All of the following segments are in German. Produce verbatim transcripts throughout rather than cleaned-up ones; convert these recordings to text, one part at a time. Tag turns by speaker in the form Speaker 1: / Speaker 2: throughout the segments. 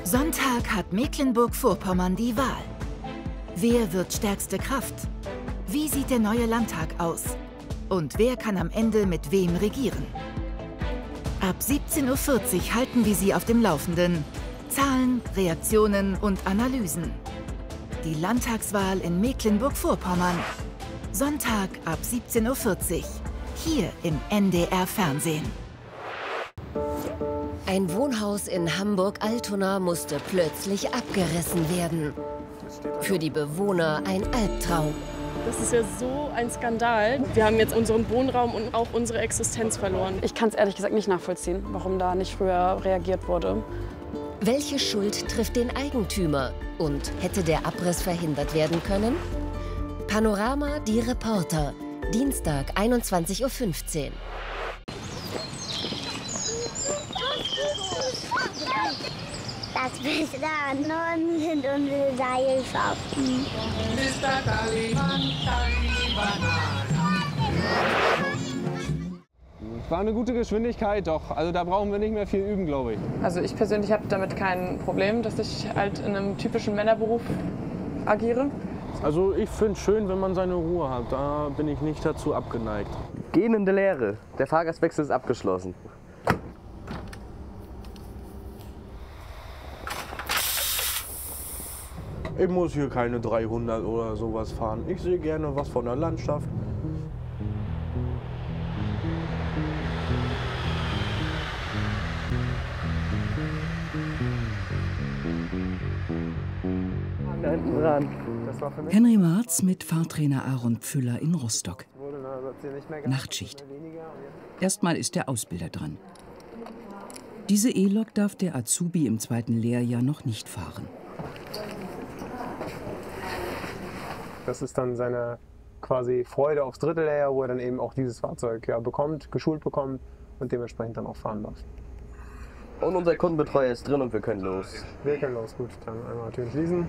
Speaker 1: Sonntag hat Mecklenburg-Vorpommern die Wahl. Wer wird stärkste Kraft? Wie sieht der neue Landtag aus? Und wer kann am Ende mit wem regieren? Ab siebzehn Uhr vierzig halten wir Sie auf dem Laufenden. Zahlen, Reaktionen und Analysen. Die Landtagswahl in Mecklenburg-Vorpommern. Sonntag ab siebzehn Uhr vierzig. Hier im N D R-Fernsehen.
Speaker 2: Ein Wohnhaus in Hamburg-Altona musste plötzlich abgerissen werden. Für die Bewohner ein Albtraum.
Speaker 3: Das ist ja so ein Skandal. Wir haben jetzt unseren Wohnraum und auch unsere Existenz verloren. Ich kann es ehrlich gesagt nicht nachvollziehen, warum da nicht früher reagiert wurde.
Speaker 2: Welche Schuld trifft den Eigentümer? Und hätte der Abriss verhindert werden können? Panorama, die Reporter. Dienstag, einundzwanzig Uhr fünfzehn.
Speaker 4: Das Beste daran sind unsere Seilschaften.
Speaker 5: War eine gute Geschwindigkeit, doch. Also da brauchen wir nicht mehr viel üben, glaube ich.
Speaker 3: Also ich persönlich habe damit kein Problem, dass ich halt in einem typischen Männerberuf agiere.
Speaker 5: Also ich finde es schön, wenn man seine Ruhe hat. Da bin ich nicht dazu abgeneigt.
Speaker 6: Gähnende Leere. Der Fahrgastwechsel ist abgeschlossen.
Speaker 5: Ich muss hier keine dreihundert oder sowas fahren. Ich sehe gerne was von der Landschaft.
Speaker 6: Da hinten dran.
Speaker 7: Henry Marz mit Fahrtrainer Aaron Pfüller in Rostock. Nachtschicht. Erstmal ist der Ausbilder dran. Diese E-Lok darf der Azubi im zweiten Lehrjahr noch nicht fahren.
Speaker 8: Das ist dann seine quasi Freude aufs dritte Lehrjahr, wo er dann eben auch dieses Fahrzeug ja, bekommt, geschult bekommt und dementsprechend dann auch fahren darf.
Speaker 6: Und unser Kundenbetreuer ist drin und wir können los.
Speaker 8: Wir können los, gut. Dann einmal Türen schließen.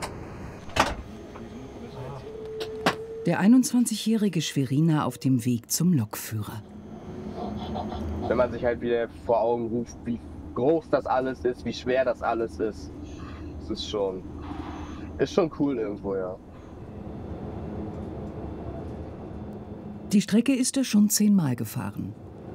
Speaker 7: Der einundzwanzigjährige Schweriner auf dem Weg zum Lokführer.
Speaker 6: Wenn man sich halt wieder vor Augen ruft, wie groß das alles ist, wie schwer das alles ist, das ist schon, ist schon cool irgendwo, ja.
Speaker 7: Die Strecke ist er schon zehnmal gefahren.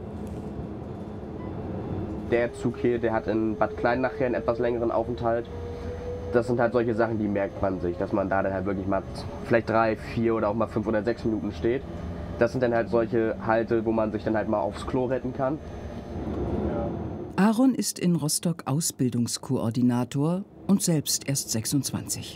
Speaker 6: Der Zug hier, der hat in Bad Klein nachher einen etwas längeren Aufenthalt. Das sind halt solche Sachen, die merkt man sich, dass man da dann halt wirklich mal vielleicht drei, vier oder auch mal fünf oder sechs Minuten steht. Das sind dann halt solche Halte, wo man sich dann halt mal aufs Klo retten kann.
Speaker 7: Aaron ist in Rostock Ausbildungskoordinator und selbst erst sechsundzwanzig.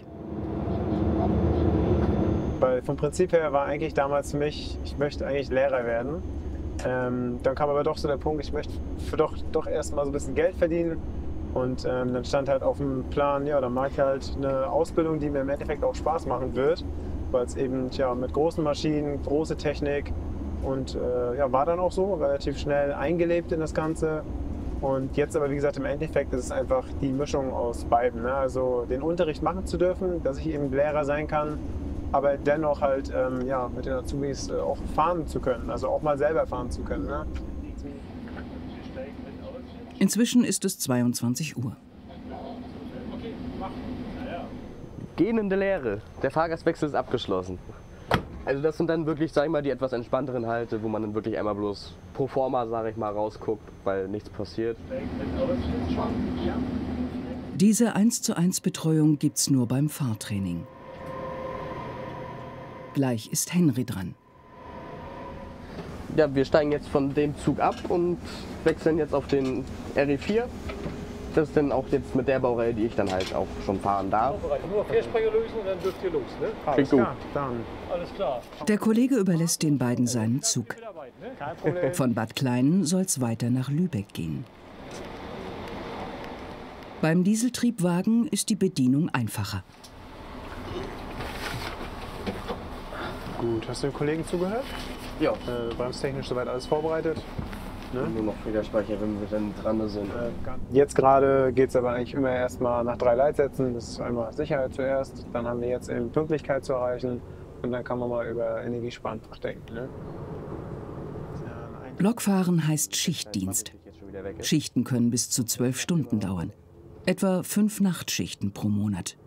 Speaker 8: Weil vom Prinzip her war eigentlich damals für mich, ich möchte eigentlich Lehrer werden. Ähm, dann kam aber doch so der Punkt, ich möchte für doch, doch erst mal so ein bisschen Geld verdienen. Und ähm, dann stand halt auf dem Plan, ja, dann mag ich halt eine Ausbildung, die mir im Endeffekt auch Spaß machen wird. Weil es eben ja, mit großen Maschinen, große Technik und äh, ja, war dann auch so, relativ schnell eingelebt in das Ganze. Und jetzt aber, wie gesagt, im Endeffekt ist es einfach die Mischung aus beiden. Ne? Also den Unterricht machen zu dürfen, dass ich eben Lehrer sein kann, aber dennoch halt ähm, ja, mit den Azubis äh, auch fahren zu können, also auch mal selber fahren zu können. Ne?
Speaker 7: Inzwischen ist es zweiundzwanzig Uhr.
Speaker 6: Gähnende Leere. Der Fahrgastwechsel ist abgeschlossen. Also das sind dann wirklich, sag ich mal, die etwas entspannteren Halte, wo man dann wirklich einmal bloß pro forma, sag ich mal, rausguckt, weil nichts passiert.
Speaker 7: Diese eins zu eins Betreuung gibt's nur beim Fahrtraining. Gleich ist Henry dran.
Speaker 6: Ja, wir steigen jetzt von dem Zug ab und wechseln jetzt auf den R E vier. Das ist dann auch jetzt mit der Baureihe, die ich dann halt auch schon fahren darf.
Speaker 9: Nur Viersprenger lösen und dann dürft ihr los, ne?
Speaker 8: Alles klar, dann.
Speaker 9: Alles klar.
Speaker 7: Der Kollege überlässt den beiden seinen Zug. Von Bad Kleinen soll's weiter nach Lübeck gehen. Beim Dieseltriebwagen ist die Bedienung einfacher.
Speaker 8: Gut, hast du den Kollegen zugehört?
Speaker 6: Ja.
Speaker 8: Äh, bremstechnisch soweit alles vorbereitet? Ne?
Speaker 6: Nur noch Widerspeicher, wenn wir dann dran sind.
Speaker 8: Jetzt gerade geht es aber eigentlich immer erstmal nach drei Leitsätzen. Das ist einmal Sicherheit zuerst, dann haben wir jetzt eben Pünktlichkeit zu erreichen und dann kann man mal über Energiesparen nachdenken. Ne?
Speaker 7: Lokfahren heißt Schichtdienst. Schichten können bis zu zwölf Stunden dauern. Etwa fünf Nachtschichten pro Monat.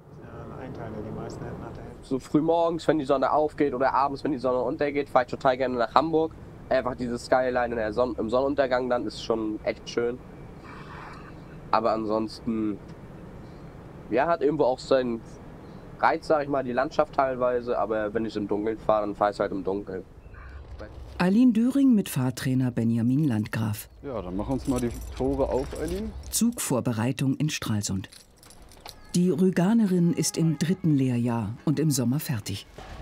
Speaker 6: So früh morgens, wenn die Sonne aufgeht, oder abends, wenn die Sonne untergeht, fahre ich total gerne nach Hamburg. Einfach diese Skyline in der Son im Sonnenuntergang dann ist schon echt schön. Aber ansonsten, ja, hat irgendwo auch seinen Reiz, sag ich mal, die Landschaft teilweise. Aber wenn ich im Dunkeln fahre, dann fahre ich halt im Dunkeln.
Speaker 7: Eileen Döring mit Fahrtrainer Benjamin Landgraf.
Speaker 10: Ja, dann mach uns mal die Tore auf, Eileen.
Speaker 7: Zugvorbereitung in Stralsund. Die Rüganerin ist im dritten Lehrjahr und im Sommer fertig.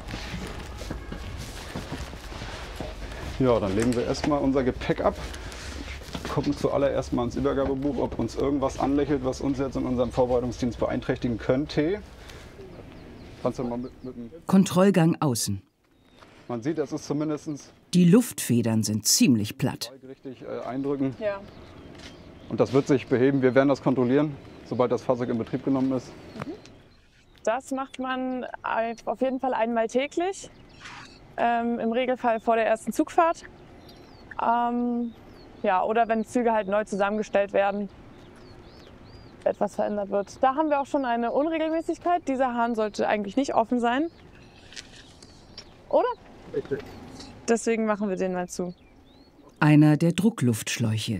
Speaker 10: Ja, dann legen wir erstmal unser Gepäck ab. Gucken zuallererst mal ins Übergabebuch, ob uns irgendwas anlächelt, was uns jetzt in unserem Vorbereitungsdienst beeinträchtigen könnte. Kannst du mal mit, mit dem
Speaker 7: Kontrollgang außen.
Speaker 10: Man sieht, es ist zumindest
Speaker 7: Die Luftfedern sind ziemlich platt.
Speaker 10: richtig äh, eindrücken.
Speaker 3: Ja.
Speaker 10: Und das wird sich beheben. Wir werden das kontrollieren, sobald das Fahrzeug in Betrieb genommen ist.
Speaker 3: Das macht man auf jeden Fall einmal täglich, ähm, im Regelfall vor der ersten Zugfahrt. Ähm, ja, oder wenn Züge halt neu zusammengestellt werden, etwas verändert wird. Da haben wir auch schon eine Unregelmäßigkeit. Dieser Hahn sollte eigentlich nicht offen sein. Oder?
Speaker 5: Richtig.
Speaker 3: Deswegen machen wir den mal zu.
Speaker 7: Einer der Druckluftschläuche.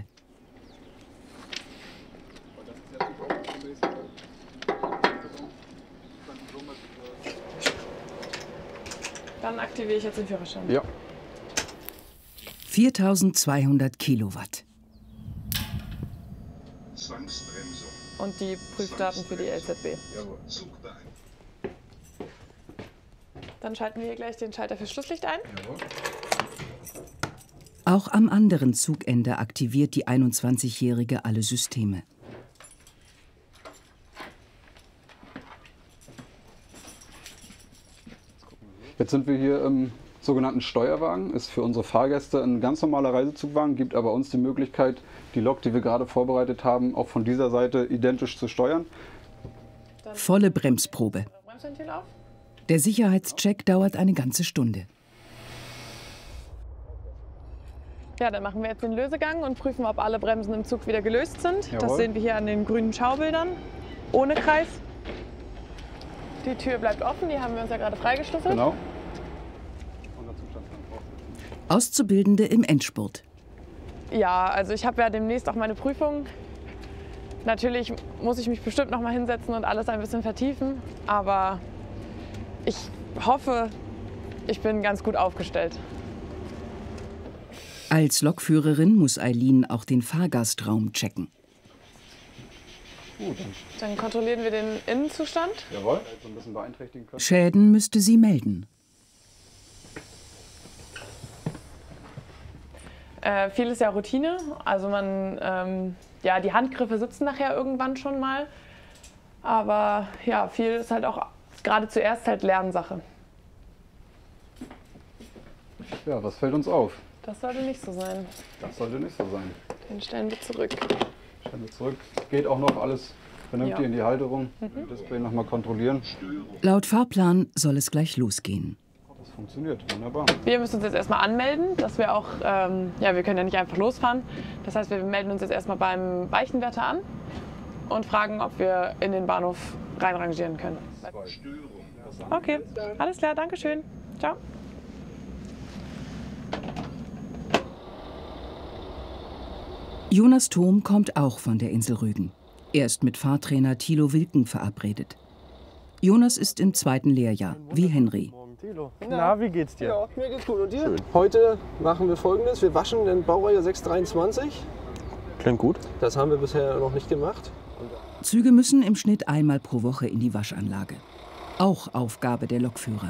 Speaker 3: Dann aktiviere ich jetzt den Führerschein.
Speaker 10: Ja.
Speaker 7: viertausendzweihundert Kilowatt.
Speaker 3: Und die Prüfdaten für die L Z B. Dann schalten wir hier gleich den Schalter für Schlusslicht ein.
Speaker 7: Auch am anderen Zugende aktiviert die einundzwanzigjährige alle Systeme.
Speaker 10: Jetzt sind wir hier im sogenannten Steuerwagen. Ist für unsere Fahrgäste ein ganz normaler Reisezugwagen, gibt aber uns die Möglichkeit, die Lok, die wir gerade vorbereitet haben, auch von dieser Seite identisch zu steuern.
Speaker 7: Volle Bremsprobe.
Speaker 3: Bremsventil auf.
Speaker 7: Der Sicherheitscheck dauert eine ganze Stunde.
Speaker 3: Ja, dann machen wir jetzt den Lösegang und prüfen, ob alle Bremsen im Zug wieder gelöst sind.
Speaker 10: Jawohl.
Speaker 3: Das sehen wir hier an den grünen Schaubildern. Ohne Kreis. Die Tür bleibt offen, die haben wir uns ja gerade freigeschlüsselt.
Speaker 10: Genau.
Speaker 7: Auszubildende im Endspurt.
Speaker 3: Ja, also ich habe ja demnächst auch meine Prüfung. Natürlich muss ich mich bestimmt noch mal hinsetzen und alles ein bisschen vertiefen. Aber ich hoffe, ich bin ganz gut aufgestellt.
Speaker 7: Als Lokführerin muss Eileen auch den Fahrgastraum checken.
Speaker 10: Gut.
Speaker 3: Dann kontrollieren wir den Innenzustand.
Speaker 10: Jawohl. So ein bisschen beeinträchtigen können.
Speaker 7: Schäden müsste sie melden.
Speaker 3: Äh, viel ist ja Routine. Also man, ähm, ja, die Handgriffe sitzen nachher irgendwann schon mal. Aber ja, viel ist halt auch gerade zuerst halt Lernsache.
Speaker 10: Ja, was fällt uns auf?
Speaker 3: Das sollte nicht so sein.
Speaker 10: Das sollte nicht so sein.
Speaker 3: Den stellen wir zurück.
Speaker 10: Stellen wir zurück. Geht auch noch alles vernünftig
Speaker 3: Ja.
Speaker 10: in die Halterung.
Speaker 3: Mhm.
Speaker 10: Display noch mal kontrollieren.
Speaker 7: Laut Fahrplan soll es gleich losgehen.
Speaker 10: Das funktioniert, wunderbar.
Speaker 3: Wir müssen uns jetzt erstmal anmelden, dass wir auch, ähm, ja, wir können ja nicht einfach losfahren. Das heißt, wir melden uns jetzt erstmal beim Weichenwärter an und fragen, ob wir in den Bahnhof reinrangieren können. Okay, alles klar, danke schön. Ciao.
Speaker 7: Jonas Thom kommt auch von der Insel Rügen. Er ist mit Fahrtrainer Thilo Wilken verabredet. Jonas ist im zweiten Lehrjahr, wie Henry.
Speaker 5: Na, wie geht's dir?
Speaker 11: Ja, mir geht's gut. Und dir? Schön. Heute machen wir Folgendes. Wir waschen den Baureihe sechs dreiundzwanzig.
Speaker 5: Klingt gut.
Speaker 11: Das haben wir bisher noch nicht gemacht.
Speaker 7: Züge müssen im Schnitt einmal pro Woche in die Waschanlage. Auch Aufgabe der Lokführer.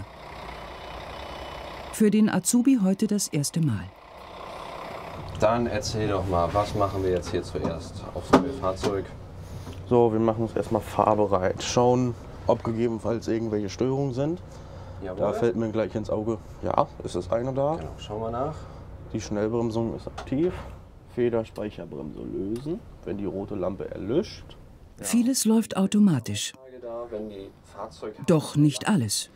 Speaker 7: Für den Azubi heute das erste Mal.
Speaker 12: Dann erzähl doch mal, was machen wir jetzt hier zuerst aufs neue Fahrzeug?
Speaker 5: So, wir machen uns erstmal fahrbereit. Schauen, ob gegebenenfalls irgendwelche Störungen sind.
Speaker 12: Jawohl.
Speaker 5: Da fällt mir gleich ins Auge, ja, es ist eine da.
Speaker 12: Genau, schauen wir nach.
Speaker 5: Die Schnellbremsung ist aktiv. Federspeicherbremse lösen, wenn die rote Lampe erlischt.
Speaker 7: Ja. Vieles läuft automatisch.
Speaker 12: Da, wenn die Fahrzeug
Speaker 7: Doch nicht alles.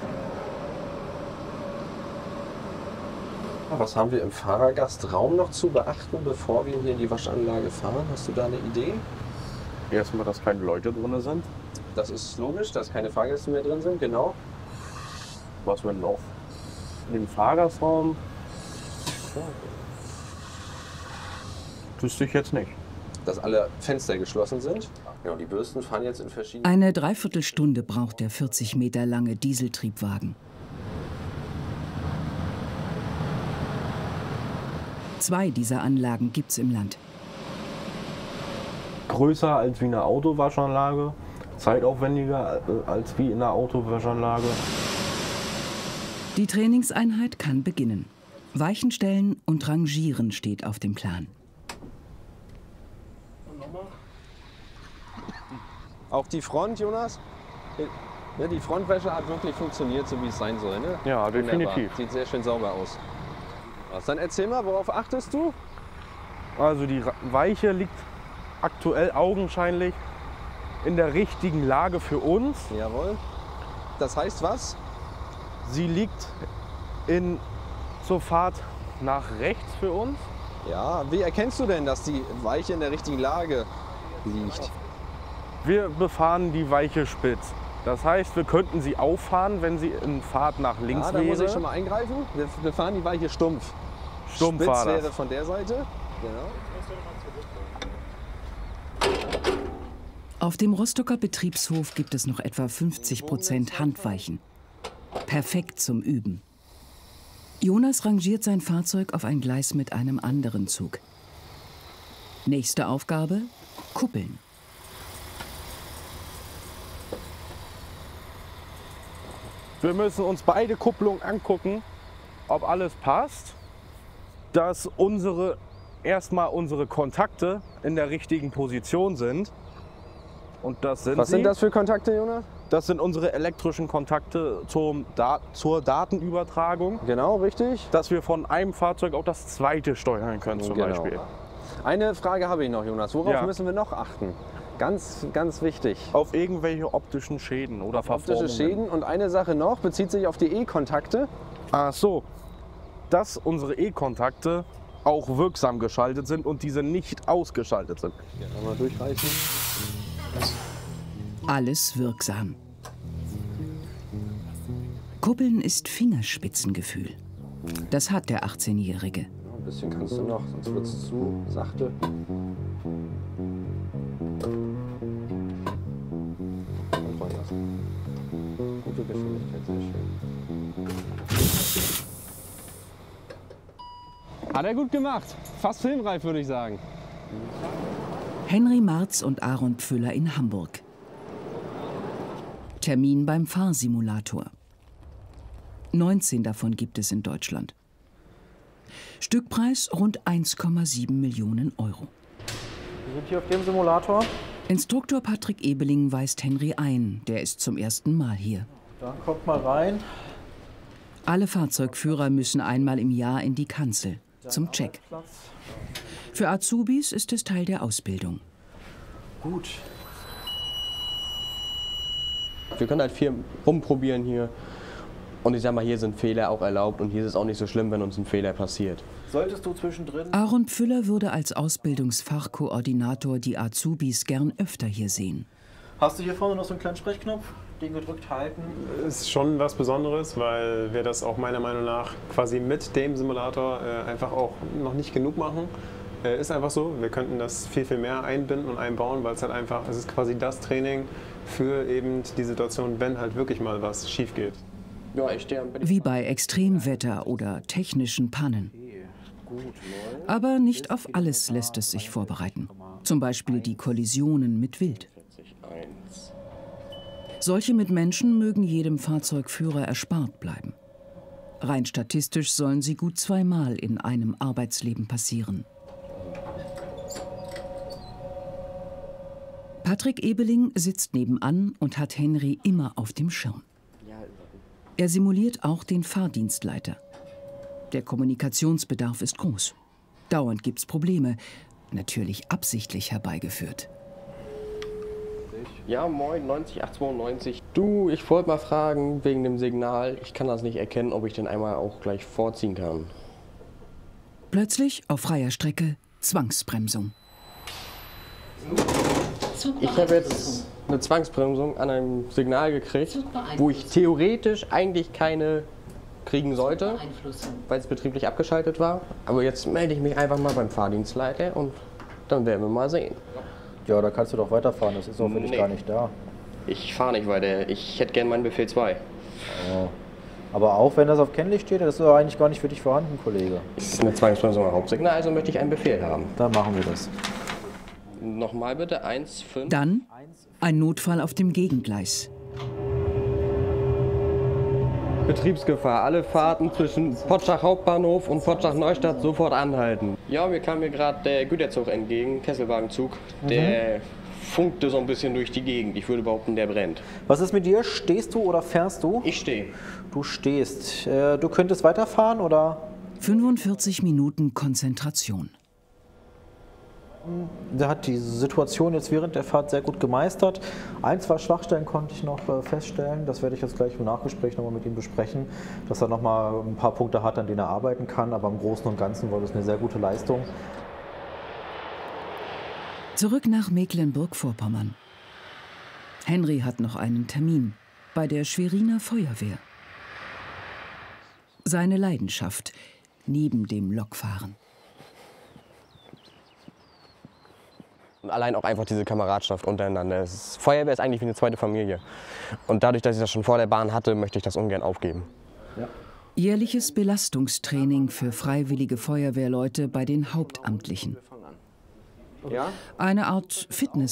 Speaker 12: Was haben wir im Fahrergastraum noch zu beachten, bevor wir hier in die Waschanlage fahren? Hast du da eine Idee?
Speaker 5: Erstmal, dass keine Leute drin sind.
Speaker 12: Das ist logisch, dass keine Fahrgäste mehr drin sind, genau.
Speaker 5: Was wir noch? Im Fahrgastraum? Wüsste ich jetzt nicht.
Speaker 12: Dass alle Fenster geschlossen sind. Ja, und die Bürsten fahren jetzt in verschiedenen...
Speaker 7: Eine Dreiviertelstunde braucht der vierzig Meter lange Dieseltriebwagen. Zwei dieser Anlagen gibt's im Land.
Speaker 5: Größer als wie eine Autowaschanlage, zeitaufwendiger als wie in einer Autowaschanlage.
Speaker 7: Die Trainingseinheit kann beginnen. Weichen stellen und rangieren steht auf dem Plan.
Speaker 11: Auch die Front, Jonas? Ja, die Frontwäsche hat wirklich funktioniert, so wie es sein soll, ne?
Speaker 5: Ja, definitiv.
Speaker 11: Wunderbar. Sieht sehr schön sauber aus. Was, dann erzähl mal, worauf achtest du?
Speaker 5: Also die Weiche liegt aktuell augenscheinlich in der richtigen Lage für uns.
Speaker 11: Jawohl. Das heißt was?
Speaker 5: Sie liegt in, zur Fahrt nach rechts für uns.
Speaker 11: Ja, wie erkennst du denn, dass die Weiche in der richtigen Lage liegt?
Speaker 5: Wir befahren die Weiche spitz. Das heißt, wir könnten sie auffahren, wenn sie in Fahrt nach links
Speaker 11: ja, da
Speaker 5: wäre.
Speaker 11: muss ich schon mal eingreifen. Wir, wir fahren die Weiche stumpf.
Speaker 5: Stumpf
Speaker 11: Spitz
Speaker 5: war das.
Speaker 11: wäre von der Seite. Genau.
Speaker 7: Auf dem Rostocker Betriebshof gibt es noch etwa fünfzig Prozent Handweichen. Perfekt zum Üben. Jonas rangiert sein Fahrzeug auf ein Gleis mit einem anderen Zug. Nächste Aufgabe: Kuppeln.
Speaker 5: Wir müssen uns beide Kupplungen angucken, ob alles passt, dass unsere, erstmal unsere Kontakte in der richtigen Position sind. Und das sind
Speaker 11: Was
Speaker 5: sie.
Speaker 11: sind das für Kontakte, Jonas?
Speaker 5: Das sind unsere elektrischen Kontakte zum Da- zur Datenübertragung.
Speaker 11: Genau, richtig.
Speaker 5: Dass wir von einem Fahrzeug auf das zweite steuern können zum
Speaker 11: Genau.
Speaker 5: Beispiel.
Speaker 11: Eine Frage habe ich noch, Jonas. Worauf
Speaker 5: Ja.
Speaker 11: müssen wir noch achten? Ganz, ganz wichtig.
Speaker 5: Auf irgendwelche optischen Schäden oder Verformungen.
Speaker 11: Optische Schäden. Und eine Sache noch, bezieht sich auf die E-Kontakte.
Speaker 5: Ach so, dass unsere E-Kontakte auch wirksam geschaltet sind und diese nicht ausgeschaltet sind.
Speaker 11: Ja, mal durchreichen.
Speaker 7: Alles wirksam. Kuppeln ist Fingerspitzengefühl. Das hat der achtzehnjährige.
Speaker 11: Ein bisschen kannst du noch, sonst wird es zu sachte. Gute Geschwindigkeit, sehr schön. Hat er gut gemacht. Fast filmreif, würde ich sagen.
Speaker 7: Henry Marz und Aaron Pfüller in Hamburg. Termin beim Fahrsimulator. neunzehn davon gibt es in Deutschland. Stückpreis rund eins Komma sieben Millionen Euro.
Speaker 13: Wir sind hier auf dem Simulator.
Speaker 7: Instruktor Patrick Ebeling weist Henry ein. Der ist zum ersten Mal hier.
Speaker 13: Dann kommt mal rein.
Speaker 7: Alle Fahrzeugführer müssen einmal im Jahr in die Kanzel zum Check. Für Azubis ist es Teil der Ausbildung.
Speaker 13: Gut.
Speaker 6: Wir können halt viel rumprobieren hier. Und ich sag mal, hier sind Fehler auch erlaubt und hier ist es auch nicht so schlimm, wenn uns ein Fehler passiert.
Speaker 13: Solltest du zwischendrin...
Speaker 7: Aaron Pfüller würde als Ausbildungsfachkoordinator die Azubis gern öfter hier sehen.
Speaker 13: Hast du hier vorne noch so einen kleinen Sprechknopf? Den gedrückt halten?
Speaker 8: Ist schon was Besonderes, weil wir das auch meiner Meinung nach quasi mit dem Simulator äh, einfach auch noch nicht genug machen. Äh, ist einfach so, wir könnten das viel, viel mehr einbinden und einbauen, weil es halt einfach, es ist quasi das Training für eben die Situation, wenn halt wirklich mal was schief geht.
Speaker 6: Ja, ich stehe am Bett.
Speaker 7: Wie bei Extremwetter oder technischen Pannen. Aber nicht auf alles lässt es sich vorbereiten. Zum Beispiel die Kollisionen mit Wild. Solche mit Menschen mögen jedem Fahrzeugführer erspart bleiben. Rein statistisch sollen sie gut zweimal in einem Arbeitsleben passieren. Patrick Ebeling sitzt nebenan und hat Henry immer auf dem Schirm. Er simuliert auch den Fahrdienstleiter. Der Kommunikationsbedarf ist groß. Dauernd gibt's Probleme, natürlich absichtlich herbeigeführt.
Speaker 6: Ja, moin, neunzig acht zweiundneunzig. Du, ich wollte mal fragen wegen dem Signal. Ich kann das nicht erkennen, ob ich den einmal auch gleich vorziehen kann.
Speaker 7: Plötzlich auf freier Strecke Zwangsbremsung.
Speaker 6: Ich habe jetzt eine Zwangsbremsung an einem Signal gekriegt, wo ich theoretisch eigentlich keine kriegen sollte, weil es betrieblich abgeschaltet war. Aber jetzt melde ich mich einfach mal beim Fahrdienstleiter und dann werden wir mal sehen.
Speaker 13: Ja, da kannst du doch weiterfahren, das ist auch für dich
Speaker 6: Nee.
Speaker 13: gar nicht da.
Speaker 6: Ich fahre nicht weiter, ich hätte gerne meinen Befehl zwei.
Speaker 13: Oh. Aber auch wenn das auf Kennlicht steht, das ist doch eigentlich gar nicht für dich vorhanden, Kollege.
Speaker 6: Es ist eine Zwangsbremsung am Hauptsignal, also möchte ich einen Befehl haben.
Speaker 13: Dann machen wir das.
Speaker 6: Nochmal bitte, eins, fünf.
Speaker 7: Dann ein Notfall auf dem Gegengleis.
Speaker 6: Betriebsgefahr. Alle Fahrten zwischen Pottschach Hauptbahnhof und Pottschach Neustadt sofort anhalten. Ja, mir kam mir gerade der Güterzug entgegen, Kesselwagenzug.
Speaker 13: Mhm.
Speaker 6: Der funkte so ein bisschen durch die Gegend. Ich würde behaupten, der brennt.
Speaker 13: Was ist mit dir? Stehst du oder fährst du?
Speaker 6: Ich stehe.
Speaker 13: Du stehst. Äh, du könntest weiterfahren oder?
Speaker 7: fünfundvierzig Minuten Konzentration.
Speaker 13: Der hat die Situation jetzt während der Fahrt sehr gut gemeistert. Ein, zwei Schwachstellen konnte ich noch äh, feststellen. Das werde ich jetzt gleich im Nachgespräch nochmal mit ihm besprechen, dass er nochmal ein paar Punkte hat, an denen er arbeiten kann. Aber im Großen und Ganzen war das eine sehr gute Leistung.
Speaker 7: Zurück nach Mecklenburg-Vorpommern. Henry hat noch einen Termin bei der Schweriner Feuerwehr. Seine Leidenschaft neben dem Lokfahren.
Speaker 6: Und allein auch einfach diese Kameradschaft untereinander. Das Feuerwehr ist eigentlich wie eine zweite Familie. Und dadurch, dass ich das schon vor der Bahn hatte, möchte ich das ungern aufgeben.
Speaker 13: Ja.
Speaker 7: Jährliches Belastungstraining für freiwillige Feuerwehrleute bei den Hauptamtlichen.
Speaker 11: Ja?
Speaker 7: Eine Art Fitness.